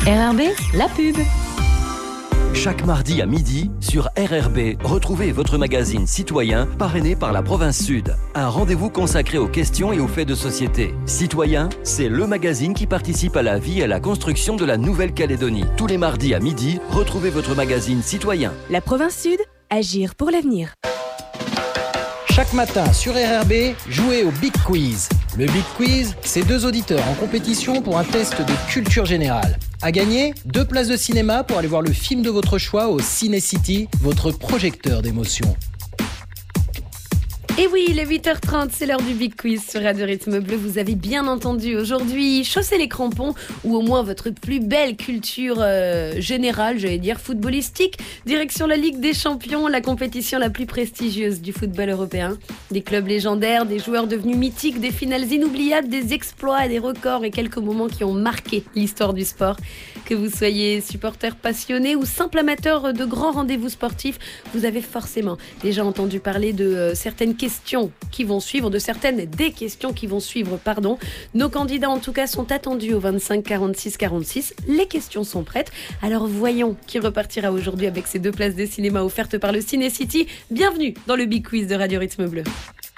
RRB, la pub. Chaque mardi à midi, sur RRB, retrouvez votre magazine Citoyen, parrainé par la Province Sud. Un rendez-vous consacré aux questions et aux faits de société. Citoyen, c'est le magazine qui participe à la vie et à la construction de la Nouvelle-Calédonie. Tous les mardis à midi, retrouvez votre magazine Citoyen. La Province Sud, agir pour l'avenir. Chaque matin sur RRB, jouez au Big Quiz. Le Big Quiz, c'est 2 auditeurs en compétition pour un test de culture générale. À gagner, 2 places de cinéma pour aller voir le film de votre choix au Ciné City, votre projecteur d'émotions. Et oui, il est 8h30, c'est l'heure du Big Quiz sur Radio Rythme Bleu. Vous avez bien entendu, aujourd'hui, chaussez les crampons ou au moins votre plus belle culture générale, j'allais dire footballistique. Direction la Ligue des Champions, la compétition la plus prestigieuse du football européen. Des clubs légendaires, des joueurs devenus mythiques, des finales inoubliables, des exploits et des records et quelques moments qui ont marqué l'histoire du sport. Que vous soyez supporter passionné ou simple amateur de grands rendez-vous sportifs, vous avez forcément déjà entendu parler de certaines questions qui vont suivre, des questions qui vont suivre, pardon. Nos candidats en tout cas sont attendus au 25 46 46. Les questions sont prêtes. Alors voyons qui repartira aujourd'hui avec ces 2 places de cinéma offertes par le Ciné City. Bienvenue dans le Big Quiz de Radio Rythme Bleu.